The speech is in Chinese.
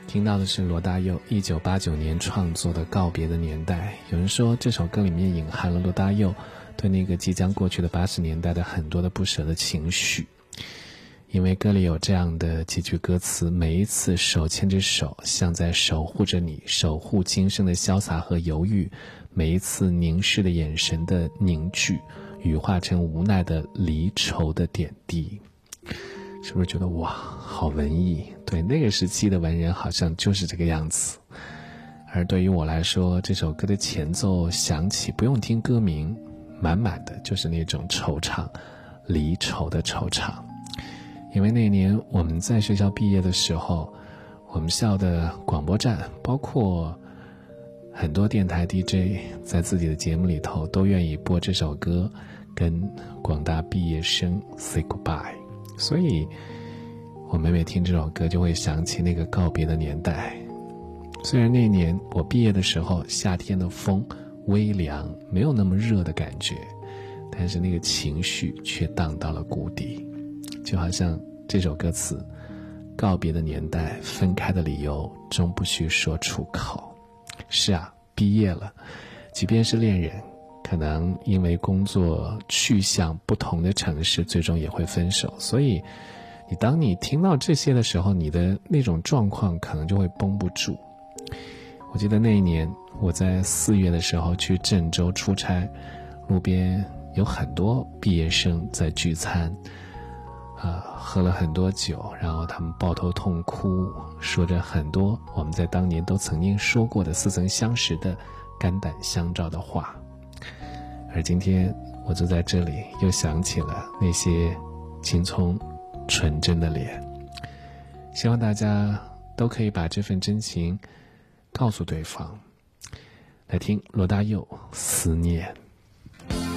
听到的是罗大佑1989年创作的《告别的年代》。有人说这首歌里面隐含了罗大佑对那个即将过去的80年代的很多的不舍的情绪，因为歌里有这样的几句歌词：每一次手牵着手，像在守护着你，守护今生的潇洒和犹豫；每一次凝视的眼神的凝聚，羽化成无奈的离愁的点滴。是不是觉得哇，好文艺？对，那个时期的文人好像就是这个样子。而对于我来说，这首歌的前奏响起，不用听歌名，满满的就是那种惆怅，离愁的惆怅。因为那年我们在学校毕业的时候，我们校的广播站，包括很多电台 DJ 在自己的节目里头都愿意播这首歌，跟广大毕业生 say goodbye。所以我每每听这首歌就会想起那个告别的年代。虽然那年我毕业的时候，夏天的风微凉，没有那么热的感觉，但是那个情绪却荡到了谷底。就好像这首歌词，告别的年代，分开的理由终不需说出口。是啊，毕业了，即便是恋人，可能因为工作去向不同的城市，最终也会分手。所以当你听到这些的时候，你的那种状况可能就会绷不住。我记得那一年我在4月的时候去郑州出差，路边有很多毕业生在聚餐，喝了很多酒，然后他们抱头痛哭，说着很多我们在当年都曾经说过的似曾相识的肝胆相照的话。而今天我坐在这里，又想起了那些青葱纯真的脸。希望大家都可以把这份真情告诉对方。来听罗大佑《思念》。